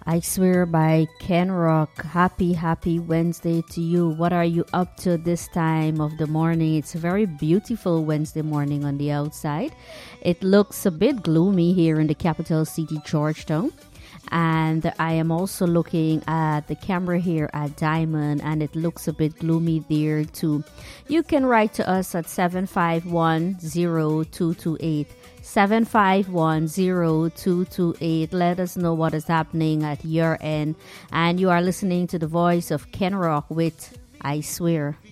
I Swear by Ken Rock. Happy Wednesday to you. What are you up to this time of the morning? It's a very beautiful Wednesday morning on the outside. It looks a bit gloomy here in the capital city, Georgetown. And I am also looking at the camera here at Diamond, and it looks a bit gloomy there too. You can write to us at 7510228. 7510228. Let us know what is happening at your end. And you are listening to the voice of Ken Rock with I Swear.